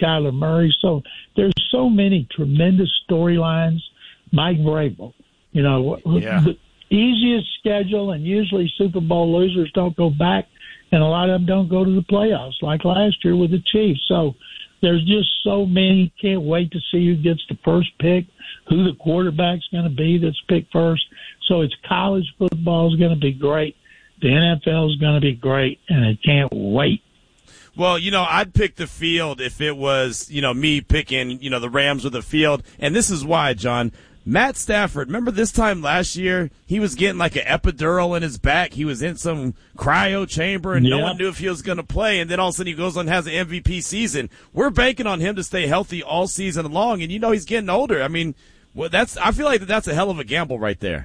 Kyler Murray. So there's so many tremendous storylines. Mike Vrabel, the easiest schedule, and usually Super Bowl losers don't go back, and a lot of them don't go to the playoffs, like last year with the Chiefs. So there's just so many. Can't wait to see who gets the first pick, who the quarterback's going to be that's picked first. So it's college football is going to be great. The NFL is going to be great, and I can't wait. Well, I'd pick the field if it was, me picking, the Rams or the field. And this is why, John. Matt Stafford, remember this time last year, he was getting like an epidural in his back. He was in some cryo chamber, and no one knew if he was going to play. And then all of a sudden he goes on and has an MVP season. We're banking on him to stay healthy all season long, and he's getting older. I mean, I feel like that's a hell of a gamble right there.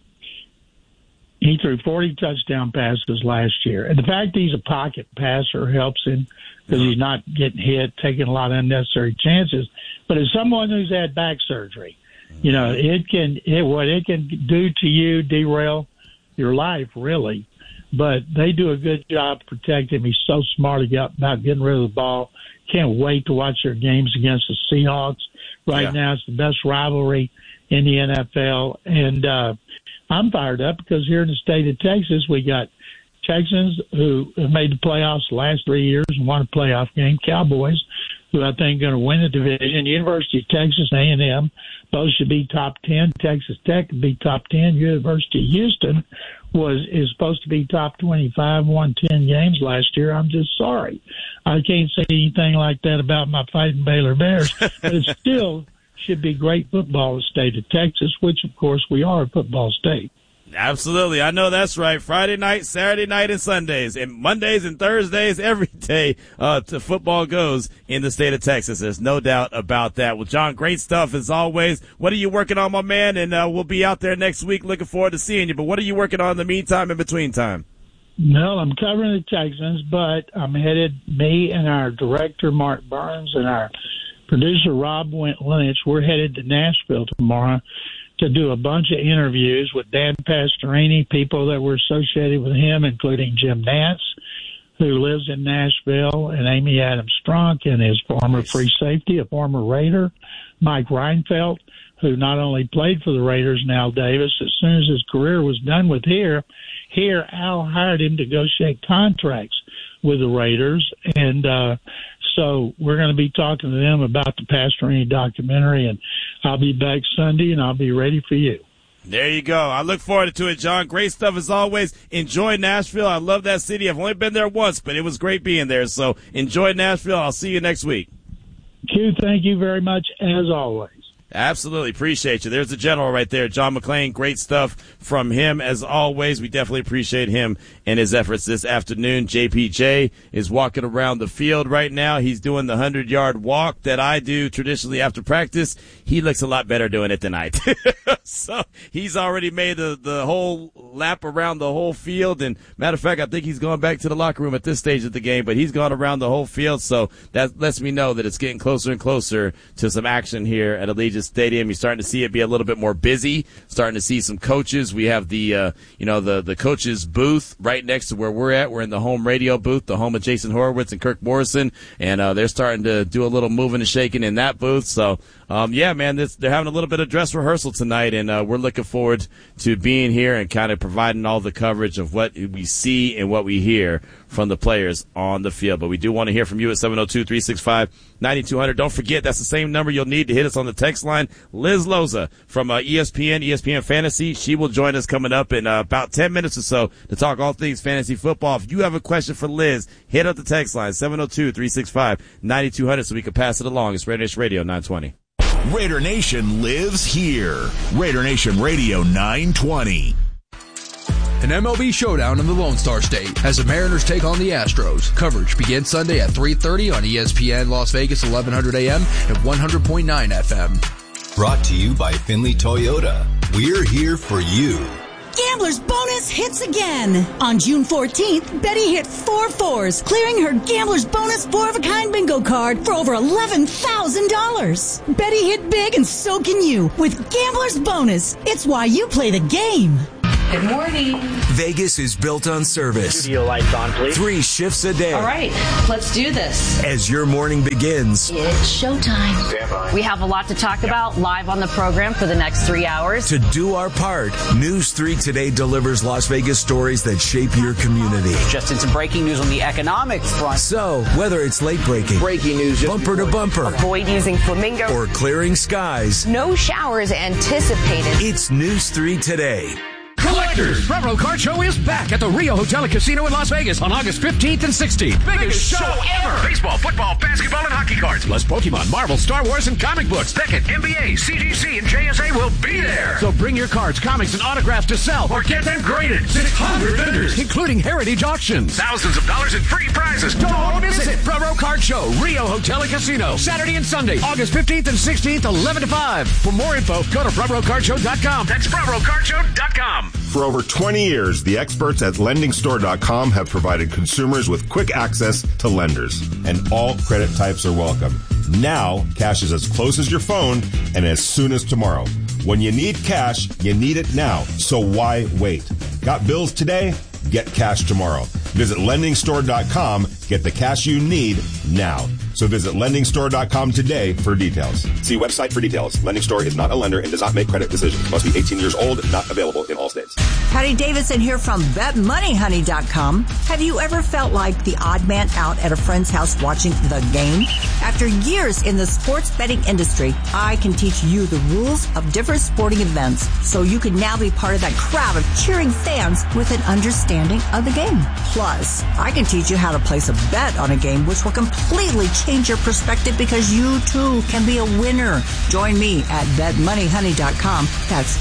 He threw 40 touchdown passes last year. And the fact that he's a pocket passer helps him because he's not getting hit, taking a lot of unnecessary chances. But as someone who's had back surgery, it can do to you, derail your life, really. But they do a good job protecting him. He's so smart about getting rid of the ball. Can't wait to watch their games against the Seahawks. Right now, it's the best rivalry in the NFL. And I'm fired up because here in the state of Texas, we got Texans who have made the playoffs the last 3 years and won a playoff game. Cowboys, who I think are going to win the division. University of Texas, A&M, both should be top 10. Texas Tech could be top 10. University of Houston is supposed to be top 25, won 10 games last year. I'm just sorry. I can't say anything like that about my Fighting Baylor Bears, but it still should be great football in the state of Texas, which, of course, we are a football state. Absolutely. I know that's right. Friday night, Saturday night, and Sundays, and Mondays and Thursdays, every day to football goes in the state of Texas. There's no doubt about that. Well, John, great stuff as always. What are you working on, my man? And we'll be out there next week. Looking forward to seeing you. But what are you working on in the meantime, in between time? Well, I'm covering the Texans, but I'm headed, me and our director, Mark Burns, and our producer, Rob Lynch, we're headed to Nashville tomorrow to do a bunch of interviews with Dan Pastorini, people that were associated with him, including Jim Nance, who lives in Nashville, and Amy Adams Strunk, and his former free safety, a former Raider, Mike Reinfeldt, who not only played for the Raiders and Al Davis. As soon as his career was done with here, Al hired him to negotiate contracts with the Raiders, and so we're going to be talking to them about the Pastorini documentary, and I'll be back Sunday, and I'll be ready for you. There you go. I look forward to it, John. Great stuff as always. Enjoy Nashville. I love that city. I've only been there once, but it was great being there. So enjoy Nashville. I'll see you next week. Q, thank you very much, as always. Absolutely. Appreciate you. There's the general right there, John McClain. Great stuff from him as always. We definitely appreciate him and his efforts this afternoon. JPJ is walking around the field right now. He's doing the 100-yard walk that I do traditionally after practice. He looks a lot better doing it than I do. So he's already made the whole lap around the whole field. And matter of fact, I think he's going back to the locker room at this stage of the game, but he's gone around the whole field. So that lets me know that it's getting closer and closer to some action here at Allegiant Stadium. You're starting to see it be a little bit more busy, starting to see some coaches. We have the coaches booth right next to where we're at. We're in the home radio booth, the home of Jason Horowitz and Kirk Morrison, and they're starting to do a little moving and shaking in that booth. So, yeah, man, they're having a little bit of dress rehearsal tonight, and we're looking forward to being here and kind of providing all the coverage of what we see and what we hear from the players on the field. But we do want to hear from you at 702-365-9200. Don't forget, that's the same number you'll need to hit us on the text line. Liz Loza from ESPN Fantasy. She will join us coming up in about 10 minutes or so to talk all things fantasy football. If you have a question for Liz, hit up the text line, 702-365-9200, so we can pass it along. It's Raider Nation Radio 920. Raider Nation lives here. Raider Nation Radio 920. An MLB showdown in the Lone Star State as the Mariners take on the Astros. Coverage begins Sunday at 3:30 on ESPN Las Vegas, 1100 AM and 100.9 FM. Brought to you by Finley Toyota. We're here for you. Gambler's Bonus hits again. On June 14th, Betty hit 4 fours, clearing her Gambler's Bonus 4-of-a-kind bingo card for over $11,000. Betty hit big and so can you with Gambler's Bonus. It's why you play the game. Good morning. Vegas is built on service. Studio lights on, please. 3 shifts a day. All right, let's do this. As your morning begins, It's showtime. We have a lot to talk about live on the program for the next 3 hours. to do our part, News 3 Today delivers Las Vegas stories that shape your community. Just in some breaking news on the economic front. So, whether it's late breaking, Breaking news. bumper to bumper, Avoid using flamingo. or clearing skies, No showers anticipated. it's News 3 Today. Collectors, Front Row Card Show is back at the Rio Hotel and Casino in Las Vegas on August 15th and 16th. Biggest show ever! Baseball, football, basketball, and hockey cards, plus Pokemon, Marvel, Star Wars, and comic books. Beckett, NBA, CGC, and JSA will be there. So bring your cards, comics, and autographs to sell or get them graded. 600 vendors, including heritage auctions. Thousands of dollars in free prizes. Don't miss it. Front Row Card Show, Rio Hotel and Casino, Saturday and Sunday, August 15th and 16th, 11 to 5. For more info, go to frontrowcardshow.com. That's frontrowcardshow.com. For over 20 years, the experts at LendingStore.com have provided consumers with quick access to lenders, and all credit types are welcome. Now, cash is as close as your phone and as soon as tomorrow. When you need cash, you need it now, so why wait? Got bills today? Get cash tomorrow. Visit LendingStore.com. Get the cash you need now. So visit LendingStore.com today for details. See website for details. Lending Store is not a lender and does not make credit decisions. Must be 18 years old. Not available in all states. Patty Davidson here from BetMoneyHoney.com. Have you ever felt like the odd man out at a friend's house watching the game? After years in the sports betting industry, I can teach you the rules of different sporting events so you can now be part of that crowd of cheering fans with an understanding of the game. Plus, I can teach you how to place a bet on a game, which will completely change your perspective because you too can be a winner. Join me at BetMoneyHoney.com. That's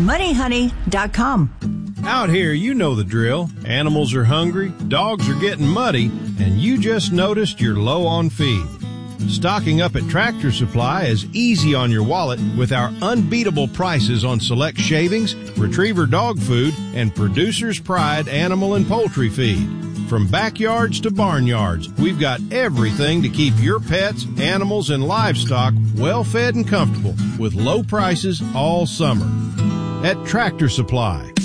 BetMoneyHoney.com. Out here, you know the drill. Animals are hungry, dogs are getting muddy, and you just noticed you're low on feed. Stocking up at Tractor Supply is easy on your wallet with our unbeatable prices on select shavings, retriever dog food, and Producer's Pride animal and poultry feed. From backyards to barnyards, we've got everything to keep your pets, animals, and livestock well fed and comfortable with low prices all summer. At Tractor Supply.